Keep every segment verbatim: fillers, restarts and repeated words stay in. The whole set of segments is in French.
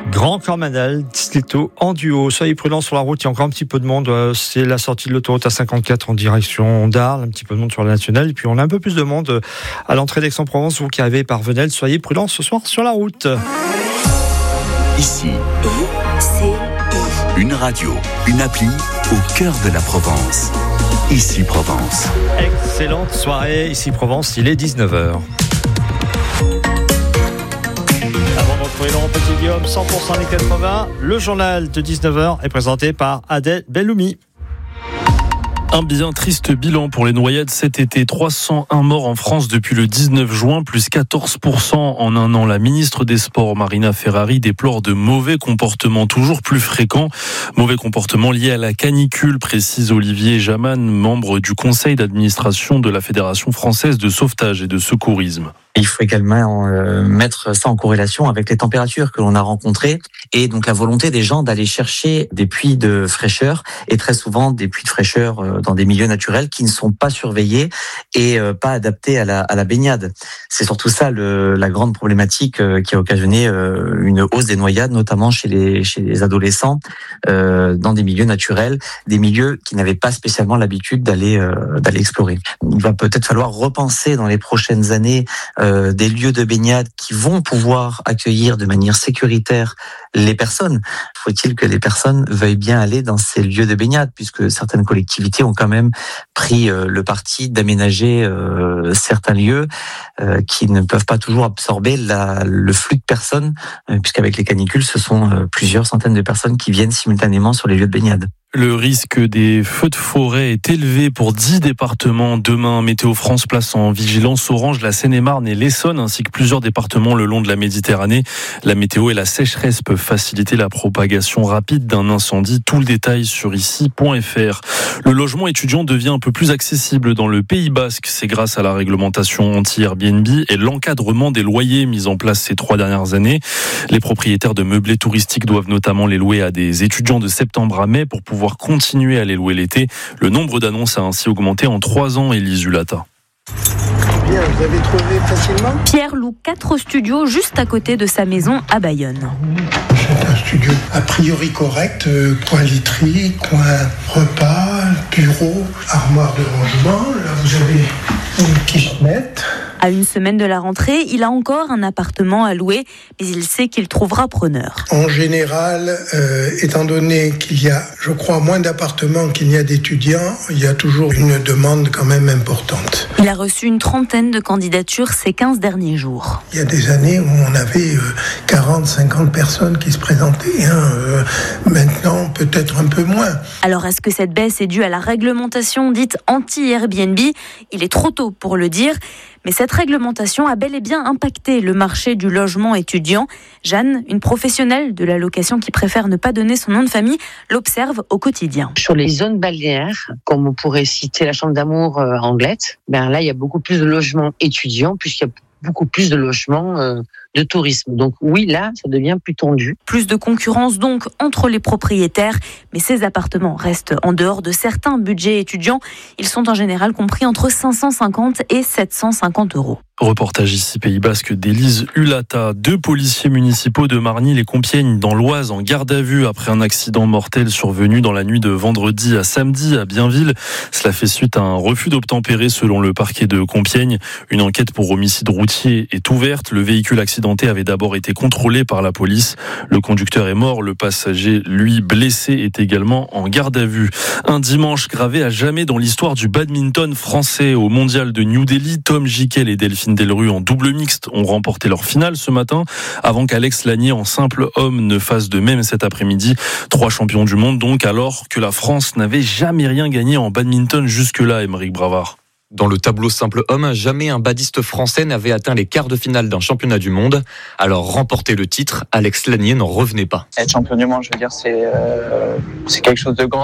Grand Corps Manal, Stiletto en duo. Soyez prudents sur la route, il y a encore un petit peu de monde. C'est la sortie de l'autoroute A cinquante-quatre en direction d'Arles, un petit peu de monde sur la nationale. Et puis on a un peu plus de monde à l'entrée d'Aix-en-Provence. Vous qui arrivez par Venelle, soyez prudents ce soir sur la route. Ici, une radio, une appli au cœur de la Provence. Ici Provence. Excellente soirée, ici Provence, il est dix-neuf heures. Avant de retrouver Laurent Petit-Guillaume, cent pour cent des quatre-vingts, le journal de dix-neuf heures est présenté par Adèle Belloumi. Un bien triste bilan pour les noyades cet été. trois cent un morts en France depuis le dix-neuf juin, plus quatorze pour cent en un an. La ministre des Sports, Marina Ferrari, déplore de mauvais comportements toujours plus fréquents. Mauvais comportements liés à la canicule, précise Olivier Jaman, membre du conseil d'administration de la Fédération française de sauvetage et de secourisme. Il faut également euh, mettre ça en corrélation avec les températures que l'on a rencontrées et donc la volonté des gens d'aller chercher des puits de fraîcheur et très souvent des puits de fraîcheur euh, dans des milieux naturels qui ne sont pas surveillés et euh, pas adaptés à la, à la baignade. C'est surtout ça le, la grande problématique euh, qui a occasionné euh, une hausse des noyades, notamment chez les, chez les adolescents euh, dans des milieux naturels, des milieux qui n'avaient pas spécialement l'habitude d'aller, euh, d'aller explorer. Il va peut-être falloir repenser dans les prochaines années euh, des lieux de baignade qui vont pouvoir accueillir de manière sécuritaire les personnes. Faut-il que les personnes veuillent bien aller dans ces lieux de baignade, puisque certaines collectivités ont quand même pris euh, le parti d'aménager euh, certains lieux euh, qui ne peuvent pas toujours absorber la, le flux de personnes, euh, puisqu'avec les canicules, ce sont euh, plusieurs centaines de personnes qui viennent simultanément sur les lieux de baignade. Le risque des feux de forêt est élevé pour dix départements. Demain, Météo France place en vigilance orange la Seine-et-Marne et l'Essonne, ainsi que plusieurs départements le long de la Méditerranée. La météo et la sécheresse peuvent faciliter la propagation rapide d'un incendie. Tout le détail sur ici point f r. Le logement étudiant devient un peu plus accessible dans le Pays Basque. C'est grâce à la réglementation anti-Airbnb et l'encadrement des loyers mis en place ces trois dernières années. Les propriétaires de meublés touristiques doivent notamment les louer à des étudiants de septembre à mai pour pouvoir pouvoir continuer à les louer l'été. Le nombre d'annonces a ainsi augmenté en trois ans, Élise Hulata. Bien, vous avez trouvé facilement ? Pierre loue quatre studios juste à côté de sa maison à Bayonne. C'est un studio a priori correct, euh, coin literie, coin repas, bureau, armoire de rangement. Là, vous avez une kitchenette. À une semaine de la rentrée, il a encore un appartement à louer, mais il sait qu'il trouvera preneur. En général, euh, étant donné qu'il y a, je crois, moins d'appartements qu'il n'y a d'étudiants, il y a toujours une demande quand même importante. Il a reçu une trentaine de candidatures ces quinze derniers jours. Il y a des années où on avait euh, quarante, cinquante personnes qui se présentaient. Hein, euh, maintenant, peut-être un peu moins. Alors, est-ce que cette baisse est due à la réglementation dite anti-Airbnb ? Il est trop tôt pour le dire. Mais cette réglementation a bel et bien impacté le marché du logement étudiant. Jeanne, une professionnelle de la location qui préfère ne pas donner son nom de famille, l'observe au quotidien. Sur les zones balnéaires, comme on pourrait citer la Chambre d'Amour euh, Anglette, ben là il y a beaucoup plus de logements étudiants puisqu'il y a beaucoup plus de logements euh, de tourisme. Donc oui, là, ça devient plus tendu. Plus de concurrence donc entre les propriétaires, mais ces appartements restent en dehors de certains budgets étudiants. Ils sont en général compris entre cinq cent cinquante et sept cent cinquante euros. Reportage ici Pays Basque d'Élise Hulata. Deux policiers municipaux de Marnil et Compiègne dans l'Oise en garde à vue après un accident mortel survenu dans la nuit de vendredi à samedi à Bienville. Cela fait suite à un refus d'obtempérer selon le parquet de Compiègne. Une enquête pour homicide routier est ouverte. Le véhicule accidenté avait d'abord été contrôlé par la police. Le conducteur est mort. Le passager, lui, blessé, est également en garde à vue. Un dimanche gravé à jamais dans l'histoire du badminton français. Au mondial de New Delhi, Tom Gickel et Delphine Delru en double mixte ont remporté leur finale ce matin, avant qu'Alex Lanier en simple homme ne fasse de même cet après-midi. Trois champions du monde donc, alors que la France n'avait jamais rien gagné en badminton jusque-là, Aymeric Bravard. Dans le tableau simple homme, jamais un badiste français n'avait atteint les quarts de finale d'un championnat du monde. Alors remporter le titre, Alex Lanier n'en revenait pas. Être champion du monde, je veux dire, c'est, euh, c'est quelque chose de grand.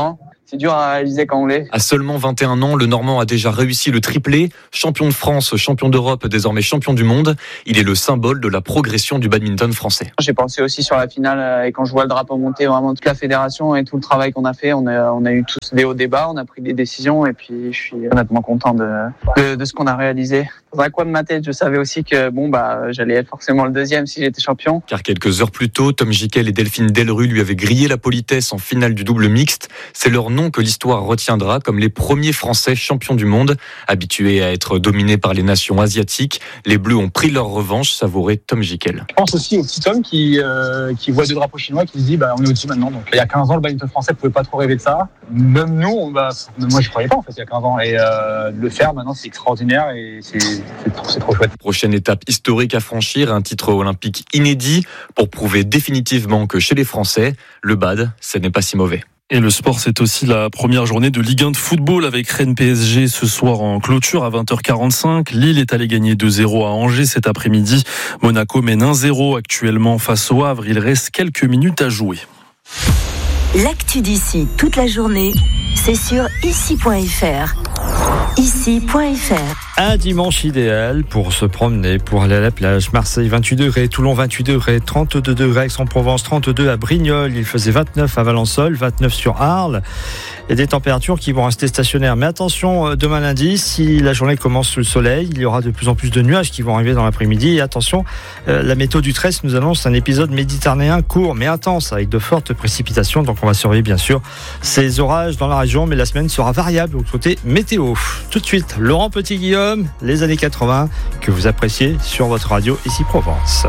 c'est dur à réaliser quand on l'est. À seulement vingt et un ans, le Normand a déjà réussi le triplé. Champion de France, champion d'Europe, désormais champion du monde. Il est le symbole de la progression du badminton français. J'ai pensé aussi sur la finale et quand je vois le drapeau monter, vraiment toute la fédération et tout le travail qu'on a fait, on a, on a eu tous des hauts débats, on a pris des décisions et puis je suis honnêtement content de, de, de ce qu'on a réalisé. Dans un coin de ma tête, je savais aussi que bon bah j'allais être forcément le deuxième si j'étais champion. Car quelques heures plus tôt, Tom Gickel et Delphine Delru lui avaient grillé la politesse en finale du double mixte. C'est leur nom que l'histoire retiendra comme les premiers Français champions du monde. Habitués à être dominés par les nations asiatiques, les Bleus ont pris leur revanche, savourait Tom Gickel. Je pense aussi au petit Tom qui, euh, qui voit deux drapeaux chinois qui se dit bah, on est au-dessus maintenant. Donc, il y a quinze ans, le badminton français ne pouvait pas trop rêver de ça. Même nous, on, bah, moi je ne croyais pas en fait il y a quinze ans. Et euh, le faire maintenant, c'est extraordinaire et c'est, c'est, c'est trop chouette. Prochaine étape historique à franchir, un titre olympique inédit pour prouver définitivement que chez les Français, le bad, ce n'est pas si mauvais. Et le sport, c'est aussi la première journée de Ligue un de football avec Rennes P S G ce soir en clôture à vingt heures quarante-cinq. Lille est allé gagner deux zéro à Angers cet après-midi. Monaco mène un zéro actuellement face au Havre. Il reste quelques minutes à jouer. L'actu d'ici toute la journée, c'est sur ici point f r. ici point f r. Un dimanche idéal pour se promener, pour aller à la plage. Marseille vingt-huit degrés, Toulon vingt-huit degrés, trente-deux degrés à Aix-en-Provence, trente-deux à Brignoles, il faisait vingt-neuf à Valençol, vingt-neuf sur Arles. Et des températures qui vont rester stationnaires. Mais attention, demain lundi, si la journée commence sous le soleil, il y aura de plus en plus de nuages qui vont arriver dans l'après-midi. Et attention, euh, la météo du treize nous annonce un épisode méditerranéen court mais intense avec de fortes précipitations. Donc on va surveiller bien sûr ces orages dans la région, mais la semaine sera variable au côté météo. Tout de suite, Laurent Petit-Guillaume, les années quatre-vingts, que vous appréciez sur votre radio Ici Provence.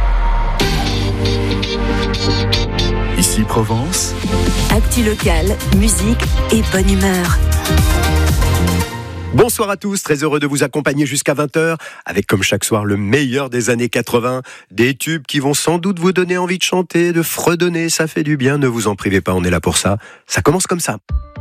Ici Provence. Actu locale, musique et bonne humeur. Bonsoir à tous, très heureux de vous accompagner jusqu'à vingt heures avec comme chaque soir le meilleur des années quatre-vingts, des tubes qui vont sans doute vous donner envie de chanter, de fredonner, ça fait du bien, ne vous en privez pas, on est là pour ça. Ça commence comme ça.